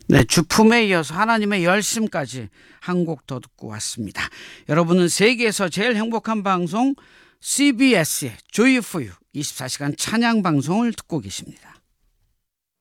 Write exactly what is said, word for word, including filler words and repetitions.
네, 주품에 이어서 하나님의 열심까지 한 곡 더 듣고 왔습니다. 여러분은 세계에서 제일 행복한 방송 씨비에스의 조이 포 유 이십사 시간 찬양 방송을 듣고 계십니다.